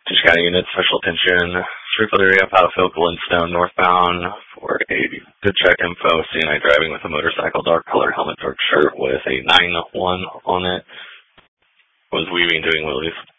Dish County unit, special attention. Shreveport area, Powellville, Glenstone, northbound for a good check info. CNI driving with a motorcycle, dark colored helmet, dark shirt with a 9-1 on it. Was weaving, doing wheelies.